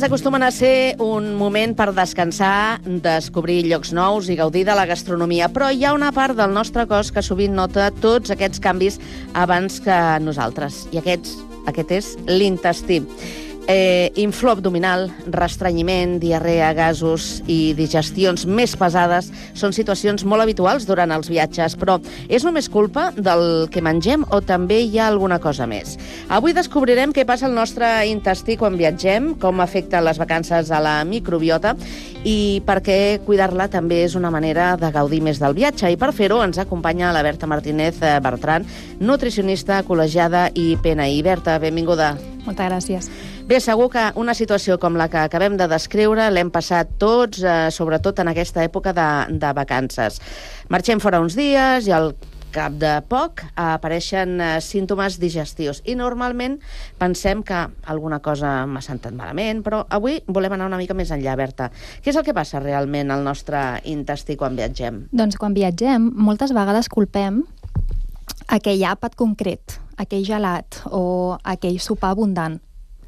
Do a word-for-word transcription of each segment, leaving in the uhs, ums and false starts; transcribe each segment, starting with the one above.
Acostumen a ser un moment per descansar, descobrir llocs nous i gaudir de la gastronomia, però hi ha una part del nostre cos que sovint nota tots aquests canvis abans que nosaltres, i aquests, aquest és l'intestí. Eh, inflor abdominal, restrenyiment, diarrea, gasos i digestions més pesades són situacions molt habituals durant els viatges, però és només culpa del que mengem o també hi ha alguna cosa més? Avui descobrirem què passa al nostre intestí quan viatgem, com afecten les vacances a la microbiota i per què cuidar-la també és una manera de gaudir més del viatge. I per fer-ho ens acompanya la Berta Martínez Bertran, nutricionista, col·legiada i P N I. Berta, benvinguda. Moltes gràcies. Bé, segur que una situació com la que acabem de descriure l'hem passat tots, eh, sobretot en aquesta època de, de vacances. Marxem fora uns dies i al cap de poc apareixen eh, símptomes digestius i normalment pensem que alguna cosa m'ha sentat malament, però avui volem anar una mica més enllà, Berta. Què és el que passa realment al nostre intestí quan viatgem? Doncs quan viatgem, moltes vegades culpem aquell àpat concret, aquell gelat o aquell sopar abundant.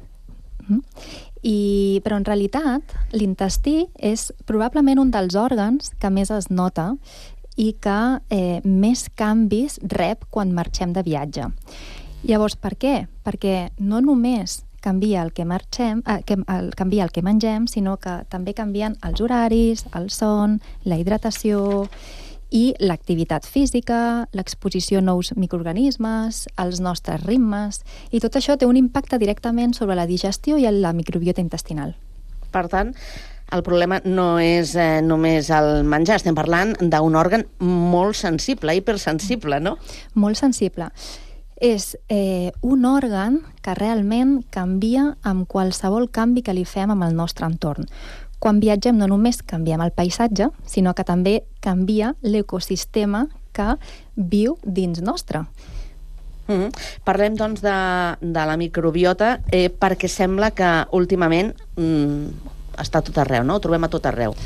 I, però en realitat l'intestí és probablement un dels òrgans que més es nota i que eh, més canvis rep quan marxem de viatge. Llavors, per què? Perquè no només canvia el que marxem, eh, que, el, canvia el que mengem, sinó que també canvien els horaris, el son, la hidratació i l'activitat física, l'exposició a nous microorganismes, els nostres ritmes, i tot això té un impacte directament sobre la digestió i la microbiota intestinal. Per tant, el problema no és eh, només el menjar, estem parlant d'un òrgan molt sensible, hipersensible, no? Molt sensible. És eh, un òrgan que realment canvia amb qualsevol canvi que li fem amb el nostre entorn. Quan viatgem no només canviem el paisatge, sinó que també canvia l'ecosistema que viu dins nostre. Mm-hmm. Parlem, doncs, de, de la microbiota, eh, perquè sembla que últimament mm, està a tot arreu, no? Ho trobem a tot arreu.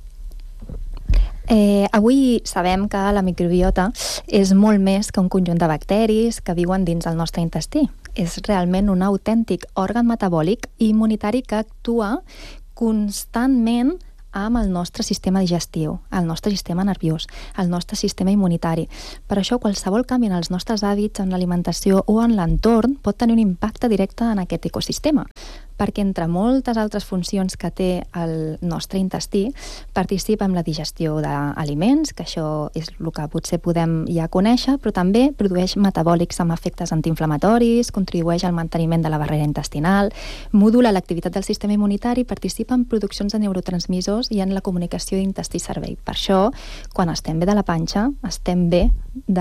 Eh, avui sabem que la microbiota és molt més que un conjunt de bacteris que viuen dins el nostre intestí. És realment un autèntic òrgan metabòlic i immunitari que actua constantment amb el nostre sistema digestiu, el nostre sistema nerviós, el nostre sistema immunitari. Per això, qualsevol canvi en els nostres hàbits, en l'alimentació o en l'entorn pot tenir un impacte directe en aquest ecosistema, perquè entre moltes altres funcions que té el nostre intestí, participa en la digestió d'aliments, que això és el que potser podem ja conèixer, però també produeix metabòlics amb efectes antiinflamatoris, contribueix al manteniment de la barrera intestinal, modula l'activitat del sistema immunitari, participa en produccions de neurotransmissors i en la comunicació d'intestí-cervell. Per això, quan estem bé de la panxa, estem bé de...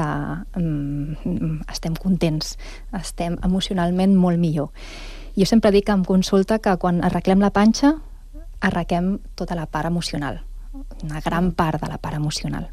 Um, estem contents, estem emocionalment molt millor. Jo sempre dic en consulta que quan arreglem la panxa, arreglem tota la part emocional, una gran part de la part emocional.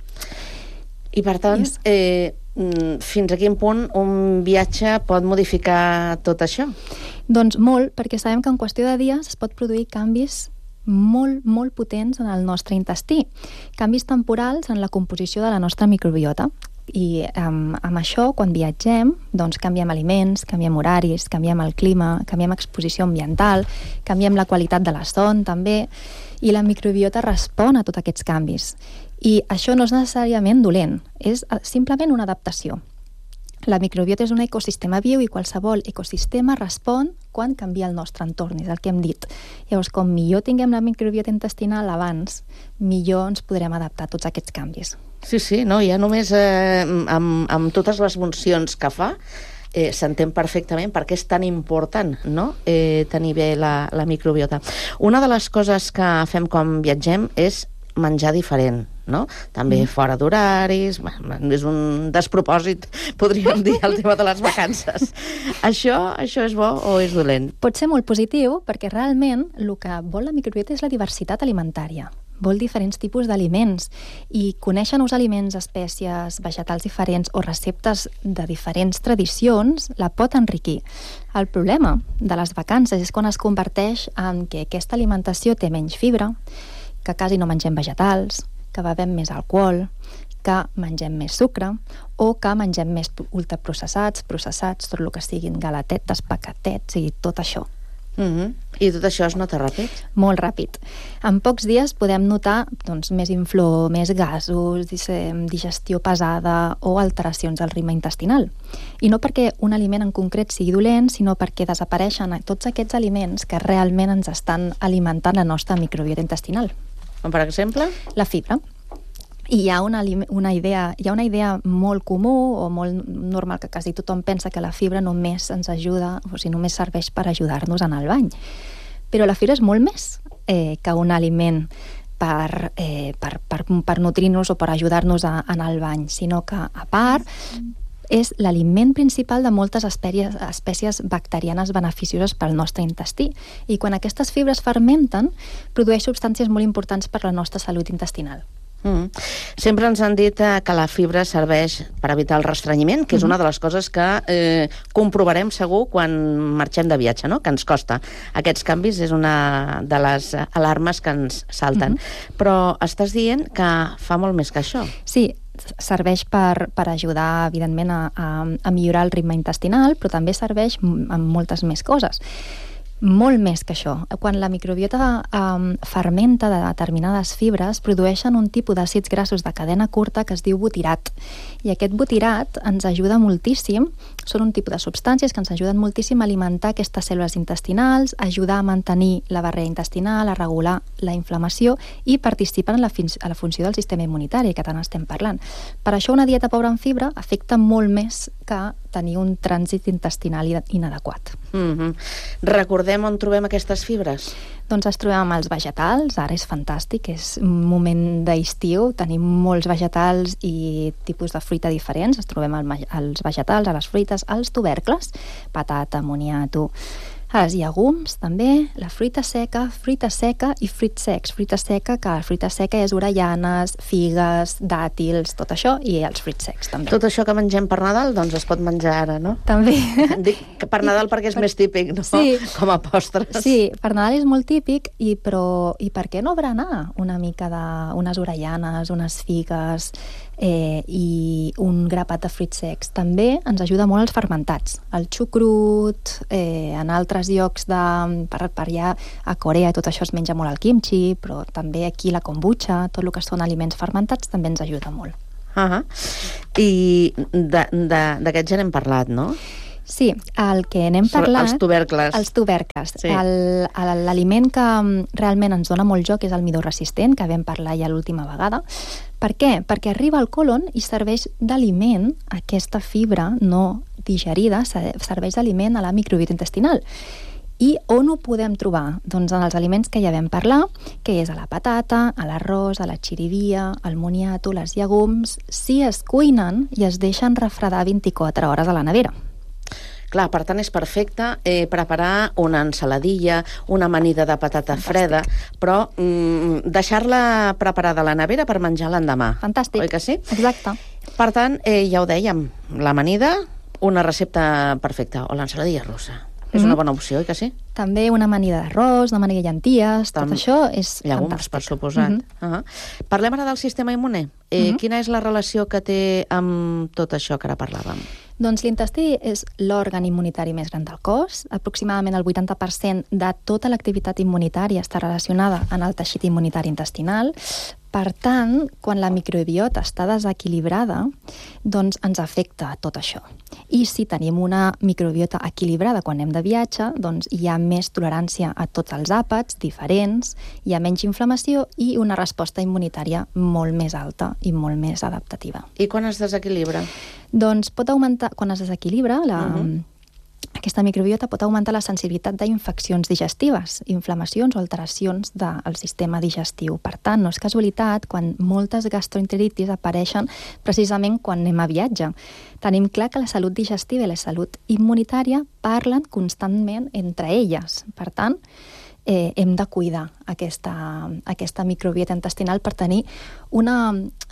I per tant, yes. eh, fins a quin punt un viatge pot modificar tot això? Doncs molt, perquè sabem que en qüestió de dies es pot produir canvis molt, molt potents en el nostre intestí. Canvis temporals en la composició de la nostra microbiota. I um, amb això, quan viatgem, doncs canviem aliments, canviem horaris, canviem el clima, canviem exposició ambiental, canviem la qualitat de la son, també, i la microbiota respon a tots aquests canvis. I això no és necessàriament dolent, és simplement una adaptació. La microbiota és un ecosistema viu i qualsevol ecosistema respon quan canvia el nostre entorn, és el que hem dit. Llavors, com millor tinguem la microbiota intestinal abans, millor ens podrem adaptar a tots aquests canvis. Sí, sí, no, ja només eh, amb, amb totes les funcions que fa, eh, s'entén perfectament per què és tan important, no?, eh, tenir bé la, la microbiota. Una de les coses que fem quan viatgem és menjar diferent, no? També mm. fora d'horaris, és un despropòsit, podríem dir, el tema de les vacances. Això, això és bo o és dolent? Pot ser molt positiu, perquè realment el que vol la microbiota és la diversitat alimentària. Vol diferents tipus d'aliments i conèixer nous aliments, espècies, vegetals diferents o receptes de diferents tradicions la pot enriquir. El problema de les vacances és quan es converteix en que aquesta alimentació té menys fibra, que quasi no mengem vegetals, que bevem més alcohol, que mengem més sucre o que mengem més ultraprocessats, processats, tot el que siguin galatetes, paquetets i tot això. Mm-hmm. I tot això es nota ràpid? Molt ràpid. En pocs dies podem notar doncs, més inflor, més gasos, digestió pesada o alteracions del ritme intestinal. I no perquè un aliment en concret sigui dolent, sinó perquè desapareixen tots aquests aliments que realment ens estan alimentant la nostra microbiota intestinal. Com per exemple? La fibra. I hi ha una, una, idea, hi ha una idea molt comú o molt normal que quasi tothom pensa que la fibra només ens ajuda, o sigui, només serveix per ajudar-nos a anar al bany. Però la fibra és molt més eh, que un aliment per, eh, per, per, per nutrir-nos o per ajudar-nos a, a anar al bany, sinó que, a part, és l'aliment principal de moltes espècies, espècies bacterianes beneficioses pel nostre intestí. I quan aquestes fibres fermenten, produeix substàncies molt importants per la nostra salut intestinal. Mm. Sempre ens han dit eh, que la fibra serveix per evitar el restrenyiment, que és una de les coses que eh, comprovarem segur quan marxem de viatge, no? Que ens costa. Aquests canvis és una de les alarmes que ens salten. Mm-hmm. Però estàs dient que fa molt més que això. Sí, serveix per, per ajudar, evidentment, a, a, a millorar el ritme intestinal, però també serveix amb moltes més coses. Molt més que això. Quan la microbiota um, fermenta de determinades fibres, produeixen un tipus d'àcids grassos de cadena curta que es diu butirat. I aquest butirat ens ajuda moltíssim, són un tipus de substàncies que ens ajuden moltíssim a alimentar aquestes cèl·lules intestinals, ajudar a mantenir la barrera intestinal, a regular la inflamació i participen en la, a la funció del sistema immunitari, que tant estem parlant. Per això una dieta pobra en fibra afecta molt més que tenir un trànsit intestinal inadequat. Mm-hmm. Recordem on trobem aquestes fibres? Doncs es trobem amb els vegetals, ara és fantàstic, és un moment d'estiu, tenim molts vegetals i tipus de fruita diferents, es trobem als vegetals, a les fruites, als tubercles, patata, moniato, als llegums també, la fruita seca, fruita seca i fruits secs. Fruita seca, que la fruita seca és avellanes, figues, dàtils, tot això, i els fruits secs també. Tot això que mengem per Nadal, doncs es pot menjar ara, no? També. Dic que per Nadal perquè és per... més típic, no? Sí. Com a postres. Sí, per Nadal és molt típic, i, però i per què no berenar una mica d'unes avellanes, unes figues eh, i un grapat de fruits secs? També ens ajuda molt els fermentats. El xucrut, eh, en altres llocs de, per, per allà a Corea, tot això es menja molt el kimchi, però també aquí la kombucha, tot el que són aliments fermentats també ens ajuda molt. Uh-huh. I d'aquest ja n'hem parlat, no? Sí, el que n'hem parlat... Els tubercles. Els tubercles. Sí. L'aliment que realment ens dona molt joc és el midó resistent, que vam parlar ja l'última vegada. Per què? Perquè arriba al colon i serveix d'aliment, aquesta fibra no digerida, serveix d'aliment a la microbiota intestinal. I on ho podem trobar? Doncs en els aliments que ja vam parlar, que és a la patata, a l'arròs, a la xirivia, al moniato, les llegums, si es cuinen i es deixen refredar vint-i-quatre hores a la nevera. Clar, per tant, és perfecte eh, preparar una ensaladilla, una amanida de patata Fantàstic. freda, però mm, deixar-la preparada a la nevera per menjar l'endemà. Fantàstic. Oi que sí? Exacte. Per tant, eh, ja ho dèiem, l'amanida, una recepta perfecta, o l'ensaladilla russa. És una bona opció, oi que sí? També una amanida d'arròs, una amanida de llenties, tot això és llegums, fantàstic. Per suposat. Uh-huh. Uh-huh. Parlem ara del sistema immune. Eh, uh-huh. Quina és la relació que té amb tot això que ara parlàvem? Doncs l'intestí és l'òrgan immunitari més gran del cos. Aproximadament el vuitanta per cent de tota l'activitat immunitària està relacionada en el teixit immunitari intestinal. Per tant, quan la microbiota està desequilibrada, doncs ens afecta tot això. I si tenim una microbiota equilibrada quan anem de viatge, doncs hi ha més tolerància a tots els àpats diferents, hi ha menys inflamació i una resposta immunitària molt més alta i molt més adaptativa. I quan es desequilibra? Doncs pot augmentar, quan es desequilibra, la, uh-huh. aquesta microbiota pot augmentar la sensibilitat d'infeccions digestives, inflamacions o alteracions del sistema digestiu. Per tant, no és casualitat quan moltes gastroenteritis apareixen precisament quan anem a viatge. Tenim clar que la salut digestiva i la salut immunitària parlen constantment entre elles. Per tant, eh, hem de cuidar aquesta, aquesta microbiota intestinal per tenir una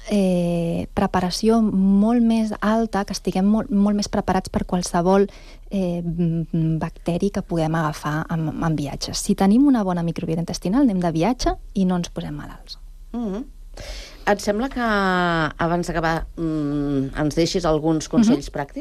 eh, preparació molt més alta, que estiguem molt, molt més preparats per qualsevol eh, bacteri que puguem agafar en, en viatges. Si tenim una bona microbiota intestinal, anem de viatge i no ens posem malalts. Mm-hmm. Et sembla que abans d'acabar mmm, ens deixis alguns consells mm-hmm. pràctics?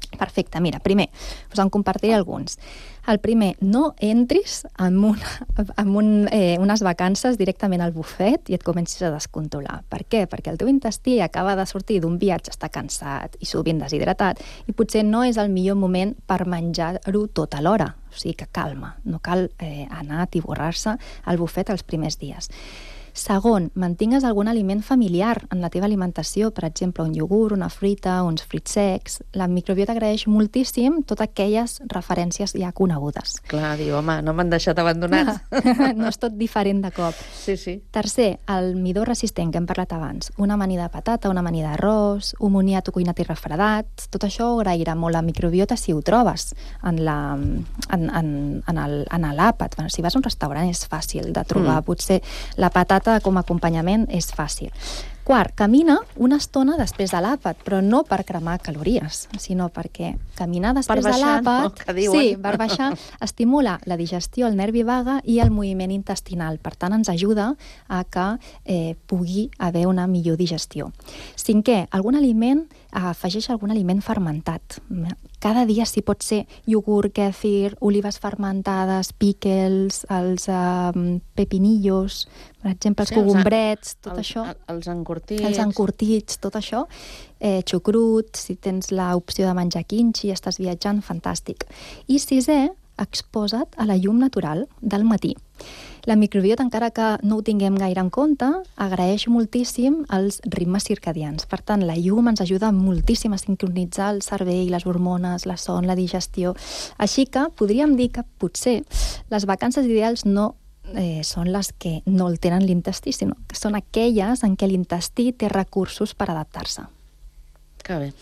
Perfecte, mira, primer, us en compartiré alguns. El primer, no entris en, un, en un, eh, unes vacances directament al bufet i et comencis a descontrolar. Per què? Perquè el teu intestí acaba de sortir d'un viatge, està cansat i sovint deshidratat, i potser no és el millor moment per menjar-ho tot alhora. O sigui que calma, no cal eh, anar a tiborrar-se al bufet els primers dies. Segon, mantingues algun aliment familiar en la teva alimentació, per exemple, un iogurt, una fruita, uns fruits secs. La microbiota agraeix moltíssim totes aquelles referències ja conegudes. Clar, diu, home, no m'han deixat abandonats. No és tot diferent de cop. Sí, sí. Tercer, el midó resistent que hem parlat abans. Una amanida de patata, una amanida d'arròs, un moniato cuinat i refredat. Tot això agrairà molt la microbiota si ho trobes en la, en, en, en el, en l'àpat. Bueno, si vas a un restaurant és fàcil de trobar. Mm. Potser la patata com a acompanyament és fàcil. Quart, camina una estona després de l'àpat, però no per cremar calories, sinó perquè caminar després baixar, de l'àpat... no, que diuen. Sí, per baixar, estimula la digestió, el nervi vague i el moviment intestinal. Per tant, ens ajuda a que eh, pugui haver una millor digestió. Cinquè, algun aliment, afegeix algun aliment fermentat. Cada dia, si pot ser iogurt, kèfir, olives fermentades, pickles, els eh, pepinillos, per exemple, els sí, cogombrets, tot els, això. Els encurtits. Els encurtits, tot això. Eh, xucrut, si tens l'opció de menjar quinxi, estàs viatjant, fantàstic. I sisè, exposa't a la llum natural del matí. La microbiota, encara que no ho tinguem gaire en compte, agraeix moltíssim els ritmes circadians. Per tant, la llum ens ajuda moltíssim a sincronitzar el cervell, les hormones, la son, la digestió. Així que podríem dir que potser les vacances ideals no eh, són les que no el tenen l'intestí, sinó que són aquelles en què l'intestí té recursos per adaptar-se. Que bé.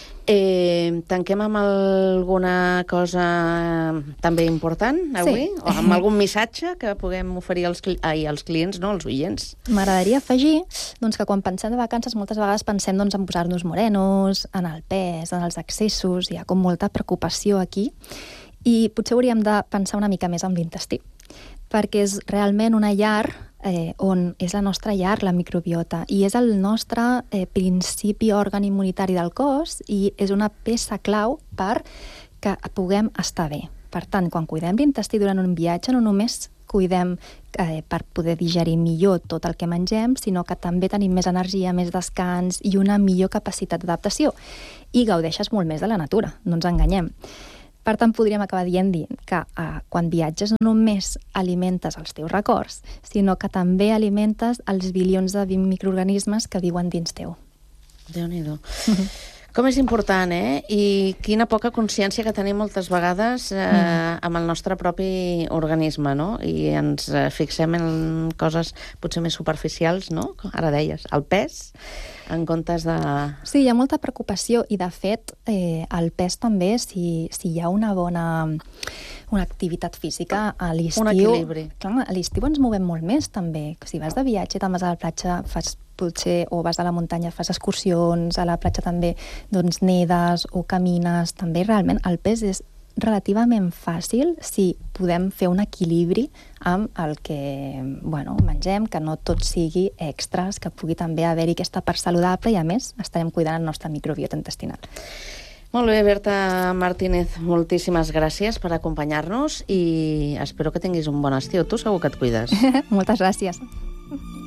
Eh, tanquem amb alguna cosa també important avui? Sí. O amb algun missatge que puguem oferir als, cli ai, als clients, no, als oients? M'agradaria afegir doncs, que quan pensem de vacances moltes vegades pensem doncs, en posar-nos morenos, en el pes, en els excessos, hi ha com molta preocupació aquí i potser hauríem de pensar una mica més en l'intestí, perquè és realment una llar Eh, on és la nostra llar, la microbiota, i és el nostre eh, principi òrgan immunitari del cos i és una peça clau per que puguem estar bé. Per tant, quan cuidem l'intestí durant un viatge, no només cuidem eh, per poder digerir millor tot el que mengem, sinó que també tenim més energia, més descans i una millor capacitat d'adaptació. I gaudeixes molt més de la natura, no ens enganyem. Per tant, podríem acabar dient que eh, quan viatges no només alimentes els teus records, sinó que també alimentes els bilions de microorganismes que viuen dins teu. Déu-n'hi-do. Com és important, eh? I quina poca consciència que tenim moltes vegades eh, mm. amb el nostre propi organisme, no? I ens eh, fixem en coses potser més superficials, no? Ara deies, el pes, en comptes de... Sí, hi ha molta preocupació i, de fet, eh, el pes també, si, si hi ha una bona una activitat física a l'estiu... Un equilibri. Clar, a l'estiu ens movem molt més, també. Si vas de viatge, te'n vas a la platja, fas potser, o vas a la muntanya, fas excursions, a la platja també, doncs, nedes o camines, també realment el pes és relativament fàcil si podem fer un equilibri amb el que, bueno, mengem, que no tot sigui extras, que pugui també haver-hi aquesta part saludable i, a més, estarem cuidant el nostre microbiota intestinal. Molt bé, Berta Martínez, moltíssimes gràcies per acompanyar-nos i espero que tinguis un bon estiu. Tu segur que et cuides. Moltes gràcies.